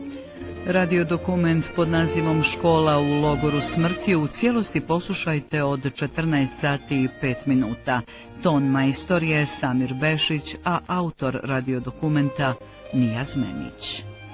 Radio-dokument pod nazivom Škola u logoru smrti u cijelosti poslušajte od 14 sati i 5 minuta. Ton majstor je Samir Bešić, a autor radiodokumenta Nijaz Memić.